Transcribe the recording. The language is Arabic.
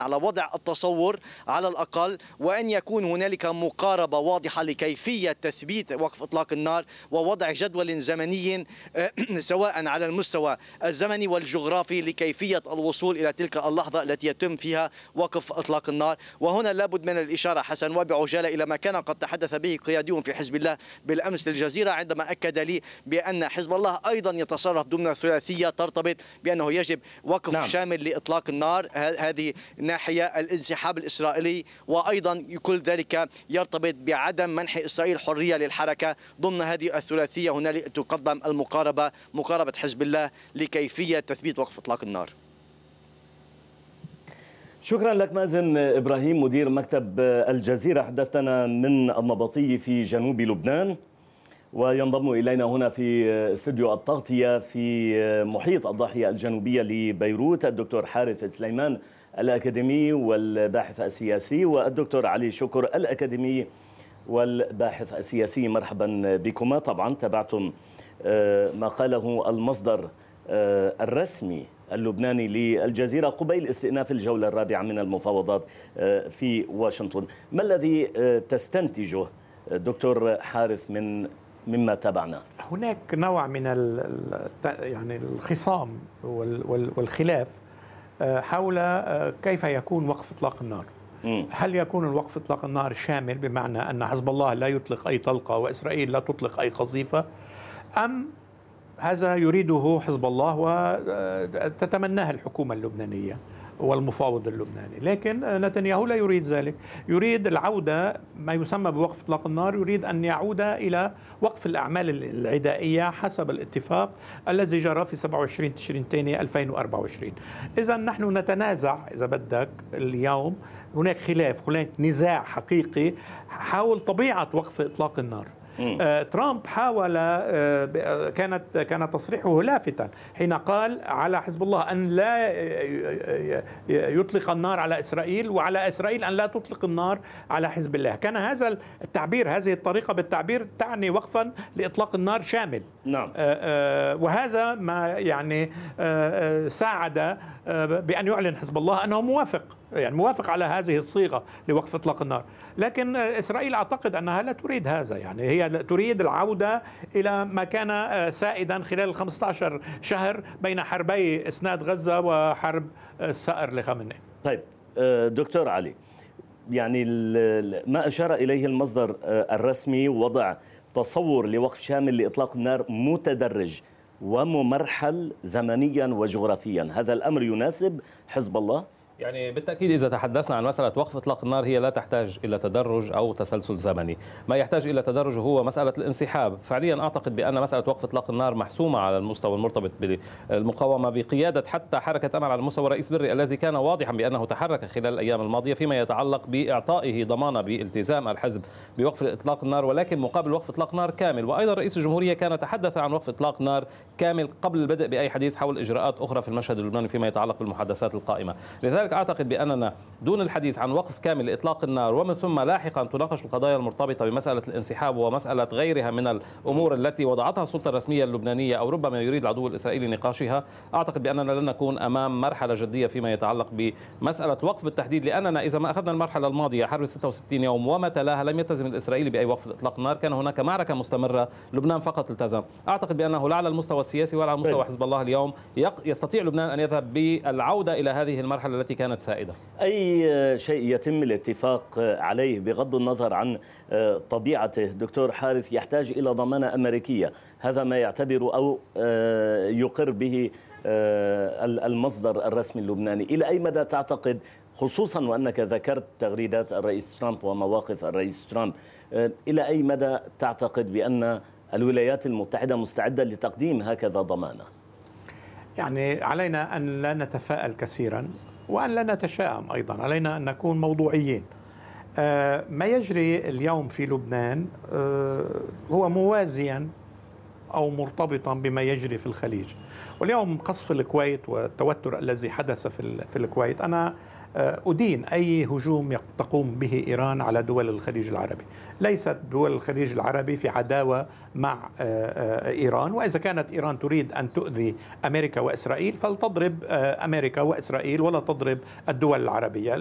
على وضع التصور على الأقل، وأن يكون هنالك مقاربة واضحة لكيفية تثبيت وقف إطلاق النار ووضع جدول زمني سواء على المستوى الزمني والجغرافي لكيفية الوصول إلى تلك اللحظة التي يتم فيها وقف إطلاق النار. وهنا لابد من الإشارة حسن وبعجالة إلى ما كان قد تحدث به قياديون في حزب الله بالأمس للجزيرة، عندما أكد لي بأن حزب الله أيضا يتصرف ضمن ثلاثية ترتبط بأنه يجب وقف شامل لإطلاق النار، هذه ناحية الانسحاب الإسرائيلي، وأيضا كل ذلك يرتبط بعدم منح إسرائيل حرية للحركة. ضمن هذه الثلاثية هنالك تقدم مقاربة حزب الله لكيفية تثبيت وقف إطلاق النار. شكرا لك مازن إبراهيم مدير مكتب الجزيرة، حدثتنا من النبطي في جنوب لبنان. وينضم إلينا هنا في استوديو التغطية في محيط الضاحية الجنوبية لبيروت الدكتور حارث سليمان الأكاديمي والباحث السياسي، والدكتور علي شكر الأكاديمي والباحث السياسي. مرحبا بكما. طبعا تابعتم ما قاله المصدر الرسمي اللبناني للجزيرة قبيل استئناف الجولة الرابعة من المفاوضات في واشنطن. ما الذي تستنتجه دكتور حارث مما تابعنا؟ هناك نوع من يعني الخصام والخلاف حول كيف يكون وقف إطلاق النار. هل يكون الوقف إطلاق النار شامل بمعنى أن حزب الله لا يطلق أي طلقة وإسرائيل لا تطلق أي قذيفة، أم هذا يريده حزب الله وتتمناه الحكومة اللبنانية والمفاوض اللبناني؟ لكن نتنياهو لا يريد ذلك، يريد العودة ما يسمى بوقف إطلاق النار، يريد أن يعود إلى وقف الأعمال العدائية حسب الاتفاق الذي جرى في 27 تشرين الثاني 2024. إذا نحن نتنازع إذا بدك اليوم، هناك خلاف، هناك نزاع حقيقي حول طبيعة وقف إطلاق النار. ترامب حاول، كان تصريحه لافتا حين قال على حزب الله أن لا يطلق النار على إسرائيل وعلى إسرائيل أن لا تطلق النار على حزب الله. كان هذا التعبير، هذه الطريقة بالتعبير تعني وقفا لإطلاق النار شامل. نعم. وهذا ما يعني ساعد بأن يعلن حزب الله أنه موافق على هذه الصيغة لوقف إطلاق النار. لكن إسرائيل أعتقد أنها لا تريد هذا، يعني هي تريد العودة إلى ما كان سائدا خلال 15 شهر بين حربي إسناد غزة وحرب السائر لخامنئي. طيب دكتور علي، يعني ما أشار إليه المصدر الرسمي وضع تصور لوقف شامل لإطلاق النار متدرج وممرحل زمنيا وجغرافيا، هذا الأمر يناسب حزب الله؟ يعني بالتأكيد إذا تحدثنا عن مسألة وقف إطلاق النار هي لا تحتاج إلى تدرج أو تسلسل زمني. ما يحتاج إلى تدرج هو مسألة الانسحاب. فعليا أعتقد بأن مسألة وقف إطلاق النار محسومة على المستوى المرتبط بالمقاومة بقيادة حتى حركة أمل على المستوى رئيس بري الذي كان واضحا بأنه تحرك خلال الأيام الماضية فيما يتعلق بإعطائه ضمانة بالتزام الحزب بوقف إطلاق النار، ولكن مقابل وقف إطلاق نار كامل. وأيضا رئيس الجمهورية كان تحدث عن وقف إطلاق نار كامل قبل البدء بأي حديث حول إجراءات أخرى في المشهد اللبناني فيما يتعلق بالمحادثات القائمة. لذلك أعتقد بأننا دون الحديث عن وقف كامل لإطلاق النار ومن ثم لاحقا تناقش القضايا المرتبطة بمسألة الانسحاب ومسألة غيرها من الأمور التي وضعتها السلطة الرسمية اللبنانية أو ربما يريد العدو الإسرائيلي نقاشها، أعتقد بأننا لن نكون أمام مرحلة جدية فيما يتعلق بمسألة وقف بالتحديد، لأننا إذا ما أخذنا المرحلة الماضية حرب 66 يوم وما تلاها لم يلتزم الإسرائيلي بأي وقف إطلاق النار، كان هناك معركة مستمرة، لبنان فقط التزم. أعتقد بأنه لا على المستوى السياسي ولا على مستوى حزب الله اليوم يستطيع لبنان أن يذهب بالعودة إلى هذه المرحلة التي كانت سائدة. أي شيء يتم الاتفاق عليه بغض النظر عن طبيعته دكتور حارث يحتاج إلى ضمانة أمريكية، هذا ما يعتبر أو يقر به المصدر الرسمي اللبناني. إلى أي مدى تعتقد، خصوصا وأنك ذكرت تغريدات الرئيس ترامب ومواقف الرئيس ترامب، إلى أي مدى تعتقد بأن الولايات المتحدة مستعدة لتقديم هكذا ضمانة؟ يعني علينا أن لا نتفائل كثيرا وأن لا نتشائم أيضا، علينا أن نكون موضوعيين. ما يجري اليوم في لبنان هو موازيا أو مرتبطا بما يجري في الخليج. واليوم قصف الكويت والتوتر الذي حدث في الكويت، أنا أدين أي هجوم تقوم به إيران على دول الخليج العربي. ليست دول الخليج العربي في عداوة مع إيران، وإذا كانت إيران تريد أن تؤذي أمريكا وإسرائيل فلتضرب أمريكا وإسرائيل ولا تضرب الدول العربية.